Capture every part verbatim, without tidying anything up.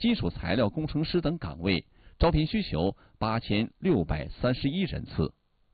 基础材料工程师等岗位，招聘需求八千六百三十一人次。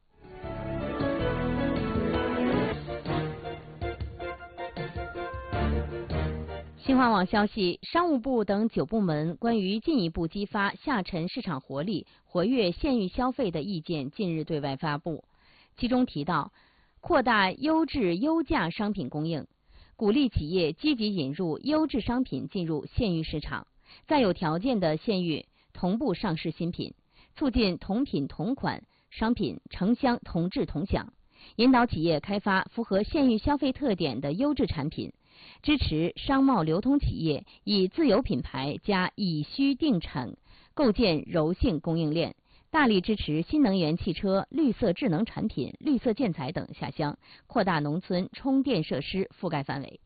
新华网消息，商务部等九部门关于进一步激发下沉市场活力、活跃县域消费的意见近日对外发布。其中提到，扩大优质优价商品供应，鼓励企业积极引入优质商品进入县域市场，在有条件的县域同步上市新品，促进同品同款商品城乡同质同享，引导企业开发符合县域消费特点的优质产品。支持商贸流通企业以自有品牌加以需定产，构建柔性供应链，大力支持新能源汽车、绿色智能产品、绿色建材等下乡，扩大农村充电设施覆盖范围。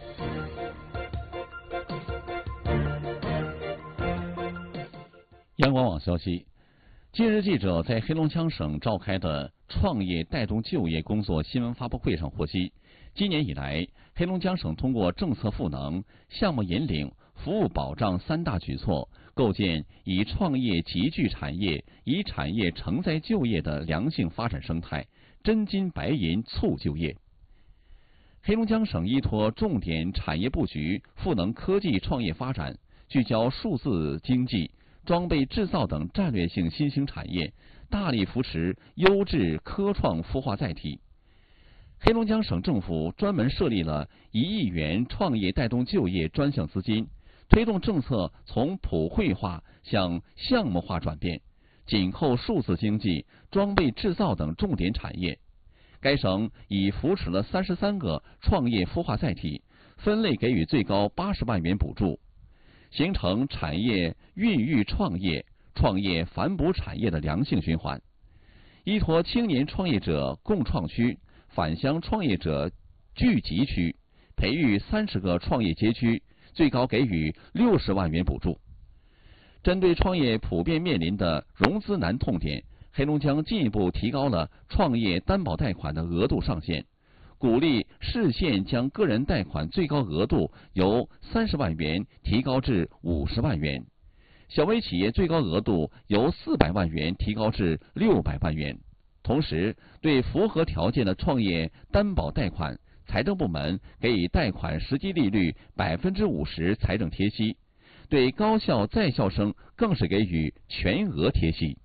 央广网消息，近日记者在黑龙江省召开的创业带动就业工作新闻发布会上获悉，今年以来，黑龙江省通过政策赋能、项目引领、服务保障三大举措，构建以创业集聚产业、以产业承载就业的良性发展生态，真金白银促就业。黑龙江省依托重点产业布局，赋能科技创业发展，聚焦数字经济、装备制造等战略性新兴产业，大力扶持优质科创孵化载体。黑龙江省政府专门设立了一亿元创业带动就业专项资金，推动政策从普惠化向项目化转变，紧扣数字经济、装备制造等重点产业。该省已扶持了三十三个创业孵化载体，分类给予最高八十万元补助，形成产业孕育创业、创业反哺产业的良性循环。依托青年创业者共创区、返乡创业者聚集区，培育三十个创业街区，最高给予六十万元补助。针对创业普遍面临的融资难痛点，黑龙江进一步提高了创业担保贷款的额度上限，鼓励市县将个人贷款最高额度由三十万元提高至五十万元，小微企业最高额度由四百万元提高至六百万元。同时，对符合条件的创业担保贷款，财政部门给予贷款实际利率百分之五十财政贴息，对高校在校生更是给予全额贴息。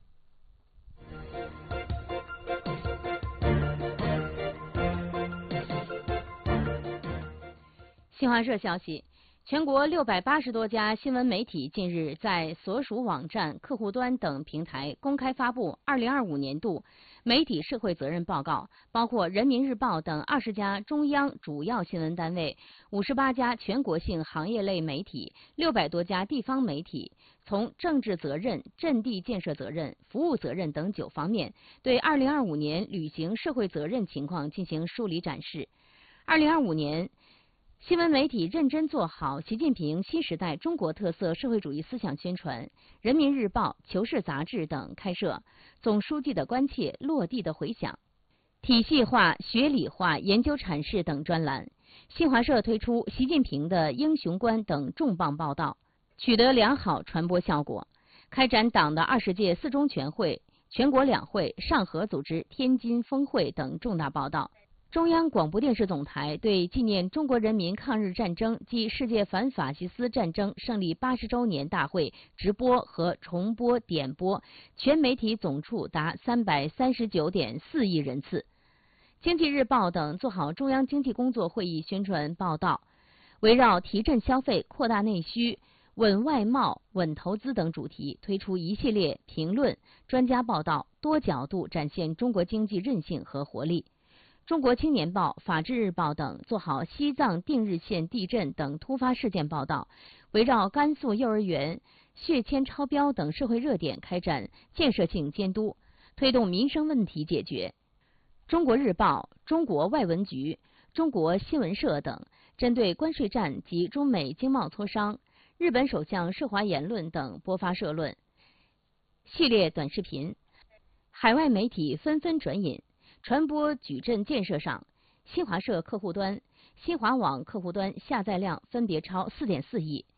新华社消息，全国六百八十多家新闻媒体近日在所属网站、客户端等平台公开发布二零二五年度媒体社会责任报告，包括人民日报等二十家中央主要新闻单位、五十八家全国性行业类媒体、六百多家地方媒体，从政治责任、阵地建设责任、服务责任等九方面，对二零二五年履行社会责任情况进行梳理展示。二零二五年，新闻媒体认真做好习近平新时代中国特色社会主义思想宣传，人民日报、求是杂志等开设总书记的关切、落地的回响、体系化、学理化研究阐释等专栏。新华社推出习近平的英雄观等重磅报道，取得良好传播效果。开展党的二十届四中全会、全国两会、上合组织天津峰会等重大报道。中央广播电视总台对纪念中国人民抗日战争及世界反法西斯战争胜利八十周年大会直播和重播点播，全媒体总处达三百三十九点四亿人次。经济日报等做好中央经济工作会议宣传报道，围绕提振消费、扩大内需、稳外贸、稳投资等主题，推出一系列评论、专家报道，多角度展现中国经济韧性和活力。中国青年报、法制日报等做好西藏定日县地震等突发事件报道，围绕甘肃幼儿园血铅超标等社会热点开展建设性监督，推动民生问题解决。中国日报、中国外文局、中国新闻社等针对关税战及中美经贸磋商、日本首相涉华言论等播发社论、系列短视频，海外媒体纷纷转引。传播矩阵建设上，新华社客户端、新华网客户端下载量分别超 四点四亿，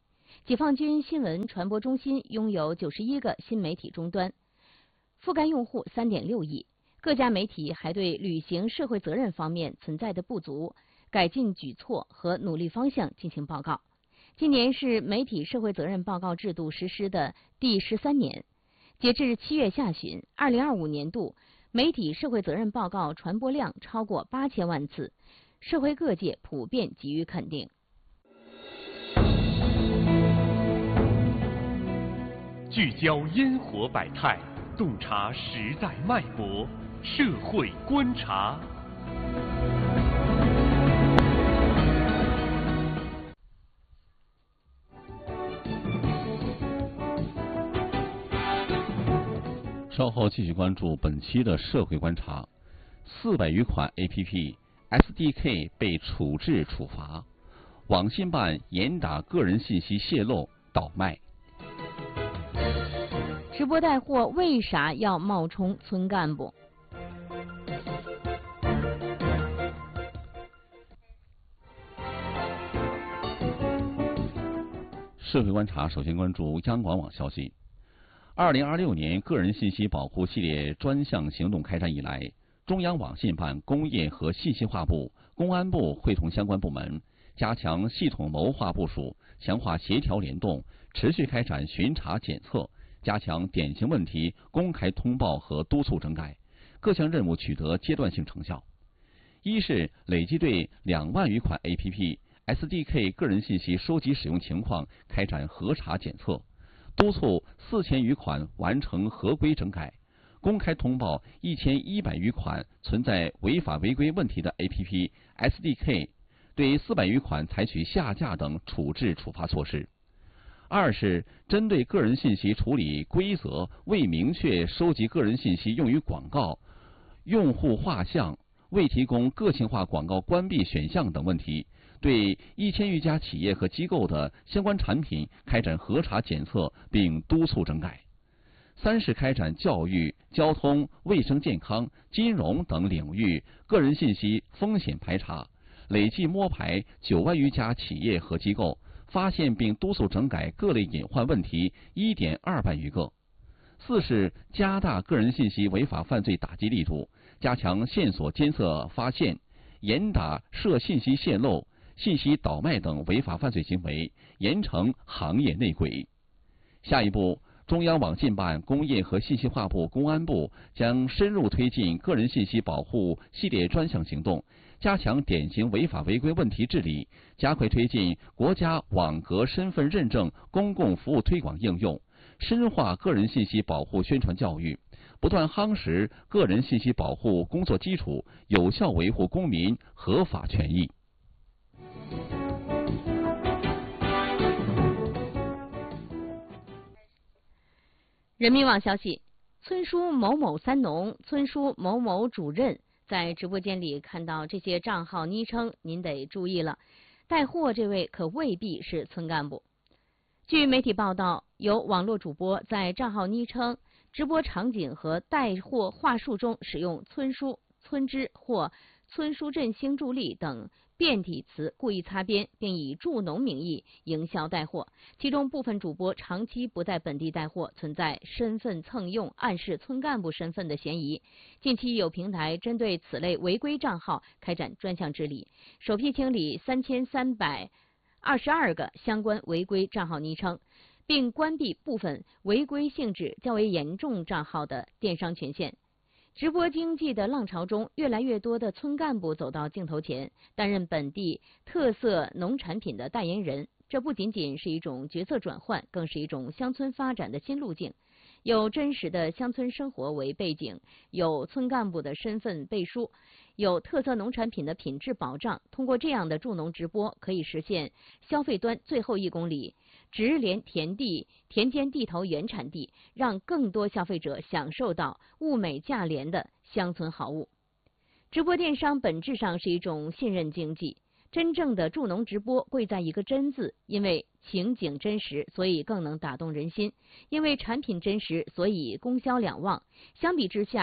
解放军新闻传播中心拥有九十一个新媒体终端，覆盖用户三点六亿。各家媒体还对履行社会责任方面存在的不足、改进举措和努力方向进行报告。今年是媒体社会责任报告制度实施的第十三年。截至七月下旬，二零二五年度媒体社会责任报告传播量超过八千万次，社会各界普遍给予肯定。 聚焦烟火百态，洞察时代脉搏，社会观察。 稍后继续关注本期的社会观察。四百余款 A P P S D K 被处置处罚，网信办严打个人信息泄露倒卖。 直播带货为啥要冒充村干部？ 社会观察首先关注央广网消息。二零二六年个人信息保护系列专项行动开展以来，中央网信办、工业和信息化部、公安部会同相关部门，加强系统谋划部署，强化协调联动，持续开展巡查检测，加强典型问题公开通报和督促整改，各项任务取得阶段性成效。一是累计对两万余款 A P P S D K 个人信息收集使用情况开展核查检测，督促四千余款完成合规整改，公开通报一千一百余款存在违法违规问题的 A P P S D K， 对四百余款采取下架等处置处罚措施。二是针对个人信息处理规则未明确收集个人信息用于广告、用户画像、未提供个性化广告关闭选项等问题，对一千余家企业和机构的相关产品开展核查检测并督促整改。三是开展教育、交通、卫生健康、金融等领域个人信息风险排查，累计摸排九万余家企业和机构，发现并督促整改各类隐患问题一点二万余个。四是加大个人信息违法犯罪打击力度，加强线索监测发现，严打涉信息泄露、信息倒卖等违法犯罪行为，严惩行业内鬼。下一步，中央网信办、工业和信息化部、公安部将深入推进个人信息保护系列专项行动，加强典型违法违规问题治理，加快推进国家网格身份认证公共服务推广应用，深化个人信息保护宣传教育，不断夯实个人信息保护工作基础，有效维护公民合法权益。 人民网消息，村书某某三农、村书某某主任在直播间里看到这些账号昵称，您得注意了，带货这位可未必是村干部。据媒体报道，有网络主播在账号昵称、直播场景和带货话术中使用村书、村支或村书振兴助力等变体词故意擦边，并以助农名义营销带货，其中部分主播长期不在本地带货，存在身份蹭用、暗示村干部身份的嫌疑。近期有平台针对此类违规账号开展专项治理，首批清理三千三百二十二个相关违规账号昵称，并关闭部分违规性质较为严重账号的电商权限。直播经济的浪潮中，越来越多的村干部走到镜头前，担任本地特色农产品的代言人。这不仅仅是一种角色转换，更是一种乡村发展的新路径。有真实的乡村生活为背景，有村干部的身份背书，有特色农产品的品质保障。通过这样的助农直播，可以实现消费端最后一公里直连田地、田间地头原产地，让更多消费者享受到物美价廉的乡村好物。直播电商本质上是一种信任经济，真正的助农直播贵在一个真字，因为情景真实，所以更能打动人心；因为产品真实，所以功销两旺。相比之下，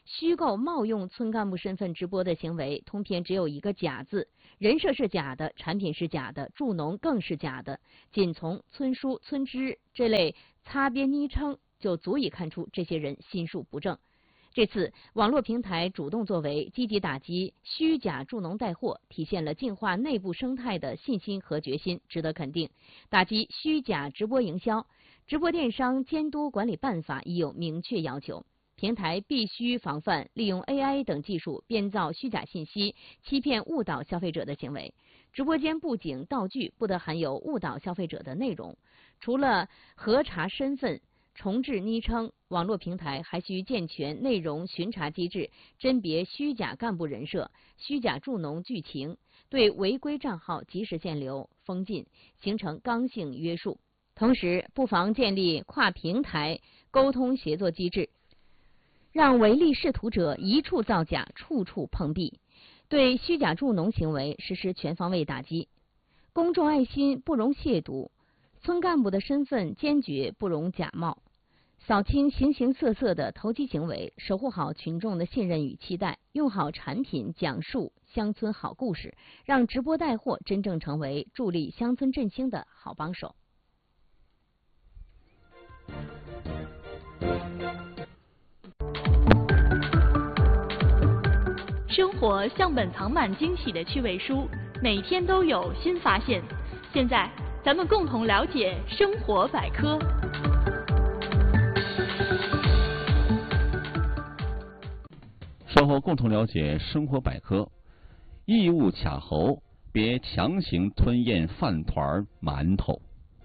虚构冒用村干部身份直播的行为，通篇只有一个假字，人设是假的，产品是假的，助农更是假的，仅从村书、村支这类擦边昵称就足以看出这些人心术不正。这次网络平台主动作为，积极打击虚假助农带货，体现了净化内部生态的信心和决心，值得肯定。打击虚假直播营销，直播电商监督管理办法已有明确要求，平台必须防范利用 A I 等技术编造虚假信息、欺骗误导消费者的行为。直播间布景道具不得含有误导消费者的内容。除了核查身份、重置昵称，网络平台还需健全内容巡查机制，甄别虚假干部人设、虚假助农剧情，对违规账号及时限流、封禁，形成刚性约束。同时，不妨建立跨平台沟通协作机制，让唯利是图者一处造假，处处碰壁，对虚假助农行为实施全方位打击。公众爱心不容亵渎，村干部的身份坚决不容假冒。扫清形形色色的投机行为，守护好群众的信任与期待，用好产品，讲述乡村好故事，让直播带货真正成为助力乡村振兴的好帮手。 生活像本藏满惊喜的趣味书，每天都有新发现。现在，咱们共同了解生活百科。 稍后共同了解生活百科。异物卡喉，别强行吞咽饭团、馒头。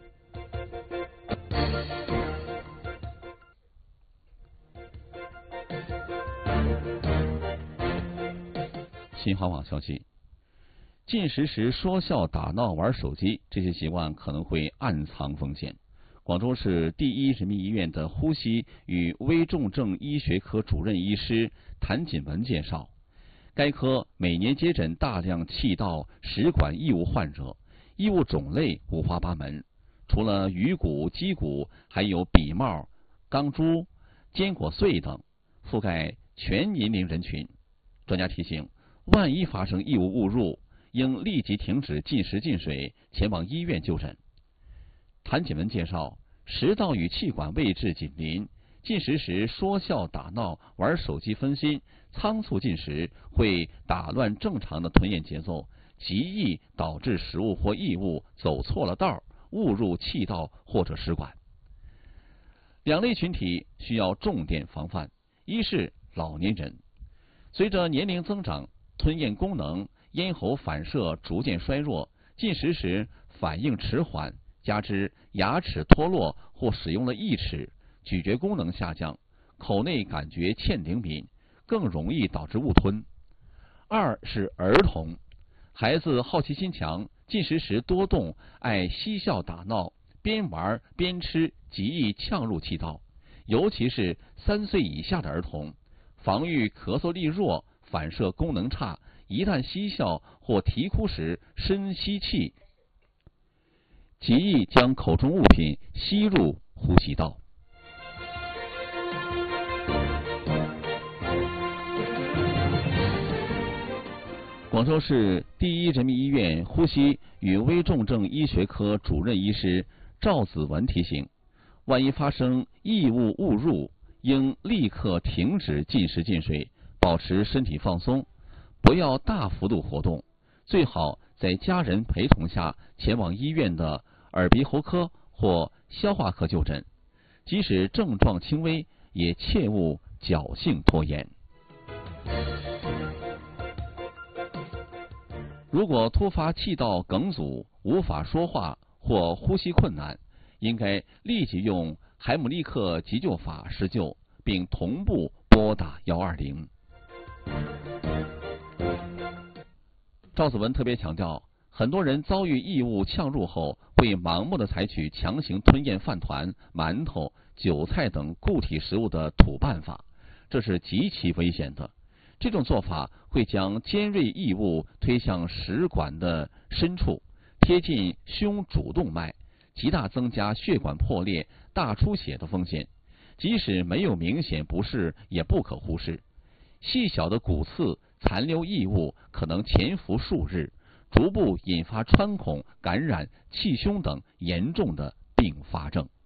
新华网消息，进食时说笑、打闹、玩手机，这些习惯可能会暗藏风险。广州市第一人民医院的呼吸与危重症医学科主任医师谭锦文介绍，该科每年接诊大量气道、食管异物患者，异物种类五花八门，除了鱼骨、鸡骨，还有笔帽、钢珠、坚果碎等，覆盖全年龄人群。专家提醒，万一发生异物误入，应立即停止进食进水，前往医院就诊。谭锦文介绍，食道与气管位置紧邻，进食时说笑打闹、玩手机分心、仓促进食，会打乱正常的吞咽节奏，极易导致食物或异物走错了道，误入气道或者食管。两类群体需要重点防范，一是老年人，随着年龄增长，吞咽功能、咽喉反射逐渐衰弱，进食时反应迟缓，加之牙齿脱落或使用了义齿，咀嚼功能下降，口内感觉欠灵敏，更容易导致误吞。二是儿童，孩子好奇心强，进食时多动，爱嬉笑打闹，边玩边吃，极易呛入气道，尤其是三岁以下的儿童，防御咳嗽力弱，反射功能差，一旦嬉笑或啼哭时深吸气，极易将口中物品吸入呼吸道。广州市第一人民医院呼吸与危重症医学科主任医师赵子文提醒，万一发生异物误入，应立刻停止进食进水，保持身体放松，不要大幅度活动，最好在家人陪同下前往医院的耳鼻喉科或消化科就诊，即使症状轻微，也切勿侥幸拖延。如果突发气道梗阻，无法说话或呼吸困难，应该立即用海姆立克急救法施救，并同步拨打一二零。赵子文特别强调，很多人遭遇异物呛入后，会盲目的采取强行吞咽饭团、馒头、韭菜等固体食物的土办法，这是极其危险的。这种做法会将尖锐异物推向食管的深处，贴近胸主动脉，极大增加血管破裂、大出血的风险。即使没有明显不适，也不可忽视。 细小的骨刺残留异物可能潜伏数日，逐步引发穿孔、感染、气胸等严重的并发症。